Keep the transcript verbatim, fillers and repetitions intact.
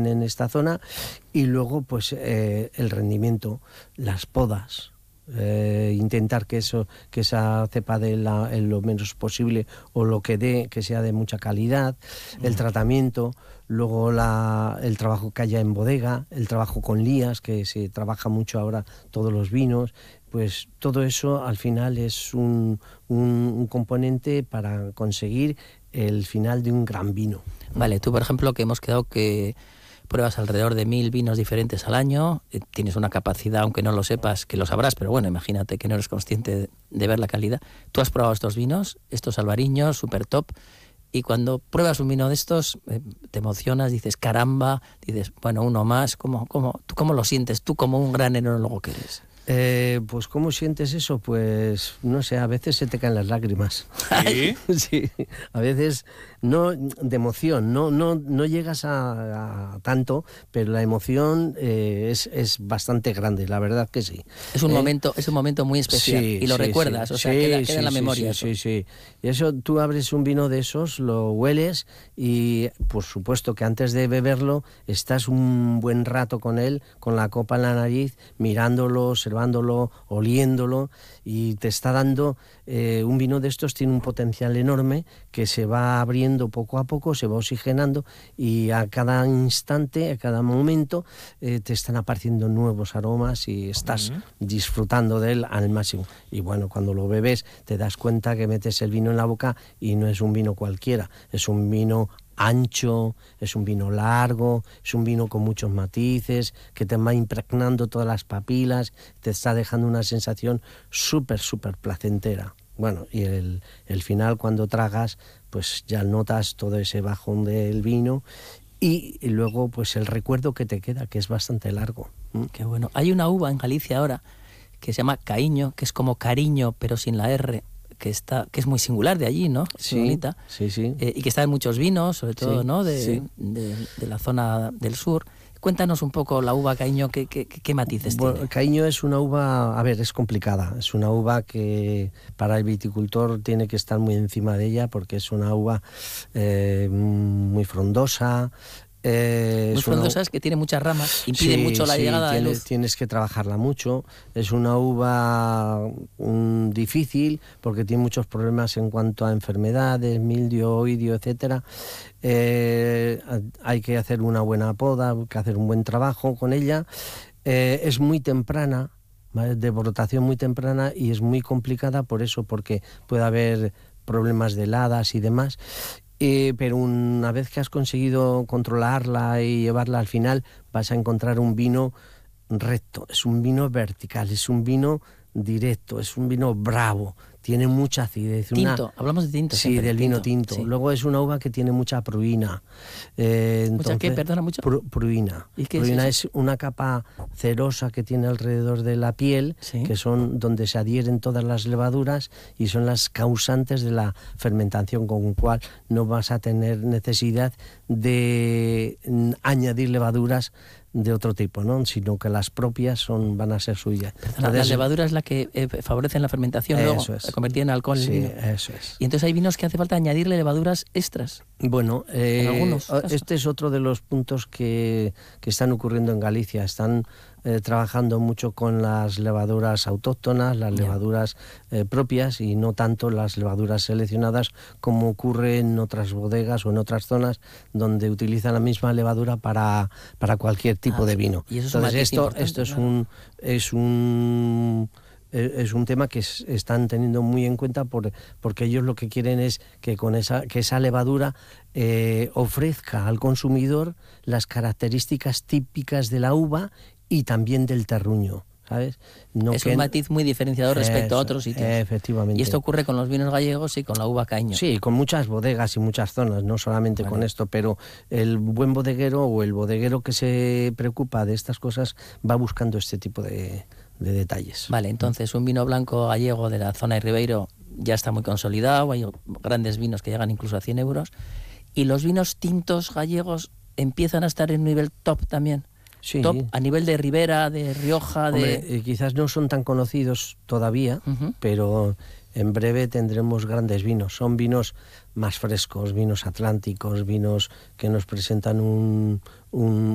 en esta zona, y luego pues eh, el rendimiento, las podas. Eh, intentar que eso que esa cepa dé la, lo menos posible, o lo que dé que sea de mucha calidad, el tratamiento, luego la, el trabajo que haya en bodega, el trabajo con lías, que se trabaja mucho ahora todos los vinos, pues todo eso al final es un, un, un componente para conseguir el final de un gran vino. Vale, tú por ejemplo, que hemos quedado que pruebas alrededor de mil vinos diferentes al año, eh, tienes una capacidad, aunque no lo sepas, que lo sabrás, pero bueno, imagínate que no eres consciente de, de ver la calidad. Tú has probado estos vinos, estos albariños, super top, y cuando pruebas un vino de estos, eh, te emocionas, dices, caramba, dices, bueno, uno más, ¿cómo, cómo, tú cómo lo sientes tú como un gran enólogo que eres? Eh, pues ¿cómo sientes eso? Pues no sé, a veces se te caen las lágrimas. ¿Sí? Sí, a veces no de emoción, no no no llegas a, a tanto, pero la emoción eh, es, es bastante grande, la verdad que sí. Es un ¿Eh? momento es un momento muy especial, Sí, y lo sí, recuerdas, sí, o sea, sí, queda, queda sí, en la sí, memoria. Sí, sí, sí. Y eso, tú abres un vino de esos, lo hueles y por supuesto que antes de beberlo estás un buen rato con él, con la copa en la nariz, mirándolo, observándolo, oliéndolo, y te está dando eh, un vino de estos tiene un potencial enorme que se va abriendo poco a poco, se va oxigenando, y a cada instante, a cada momento eh, te están apareciendo nuevos aromas y estás uh-huh. disfrutando de él al máximo. Y bueno, cuando lo bebes te das cuenta que metes el vino en la boca y no es un vino cualquiera, es un vino ancho, es un vino largo, es un vino con muchos matices, que te va impregnando todas las papilas, te está dejando una sensación súper, súper placentera. Bueno, y el, el final, cuando tragas, pues ya notas todo ese bajón del vino, y, y luego pues el recuerdo que te queda, que es bastante largo. ¿Mm? Qué bueno. Hay una uva en Galicia ahora que se llama Caíño, que es como cariño pero sin la R, que está que es muy singular de allí, ¿no? Es sí, muy bonita. Sí, sí. Eh, y que está en muchos vinos, sobre todo, sí, ¿no? De, sí. de, de la zona del sur. Cuéntanos un poco la uva Caíño, ¿qué, qué, qué matices bueno, tiene? Caíño es una uva, a ver, es complicada. Es una uva que para el viticultor tiene que estar muy encima de ella, porque es una uva eh, muy frondosa. Eh, muy frondosa, una... es que tiene muchas ramas, impide sí, mucho la sí, llegada tienes, de luz. Tienes que trabajarla mucho. Es una uva um, difícil, porque tiene muchos problemas en cuanto a enfermedades, mildio, oidio, etcétera. Eh, hay que hacer una buena poda, hay que hacer un buen trabajo con ella. Eh, es muy temprana, ¿vale? De brotación muy temprana, y es muy complicada por eso, porque puede haber problemas de heladas y demás. Eh, pero una vez que has conseguido controlarla y llevarla al final, vas a encontrar un vino recto, es un vino vertical, es un vino directo, es un vino bravo, tiene mucha acidez. Tinto, una... hablamos de tinto. Sí, siempre, del vino tinto. tinto. Sí. Luego es una uva que tiene mucha pruina. Eh, entonces, ¿Mucha qué? Perdona, mucho. Pru, pruina. ¿Y qué pruina es, es una capa cerosa que tiene alrededor de la piel, ¿sí? Que son donde se adhieren todas las levaduras y son las causantes de la fermentación, con lo cual no vas a tener necesidad de añadir levaduras de otro tipo, ¿no? Sino que las propias son van a ser suyas. Perdona, la levadura es la que eh, favorece la fermentación, luego es. se convertir en alcohol. Sí, el vino. Eso es. Y entonces hay vinos que hace falta añadirle levaduras extras. Bueno, eh, en algunos casos. Este es otro de los puntos que, que están ocurriendo en Galicia. Están eh, trabajando mucho con las levaduras autóctonas, las yeah. levaduras eh, propias, y no tanto las levaduras seleccionadas, como ocurre en otras bodegas o en otras zonas donde utilizan la misma levadura para, para cualquier tipo ah, de vino. Y eso es Entonces esto, esto es claro. un es un es un tema que es, están teniendo muy en cuenta, por, porque ellos lo que quieren es que con esa que esa levadura eh, ofrezca al consumidor las características típicas de la uva y también del terruño, ¿sabes? No es que... un matiz muy diferenciador respecto Eso, a otros sitios. Efectivamente. Y esto ocurre con los vinos gallegos y con la uva Caíño. Sí, con muchas bodegas y muchas zonas, no solamente vale. con esto, pero el buen bodeguero o el bodeguero que se preocupa de estas cosas va buscando este tipo de, de detalles. Vale, entonces un vino blanco gallego de la zona de Ribeiro ya está muy consolidado, hay grandes vinos que llegan incluso a cien euros, y los vinos tintos gallegos empiezan a estar en un nivel top también. Sí. Top a nivel de Ribera, de Rioja, Hombre, de... eh, quizás no son tan conocidos todavía, uh-huh. pero en breve tendremos grandes vinos. Son vinos más frescos, vinos atlánticos, vinos que nos presentan un, un,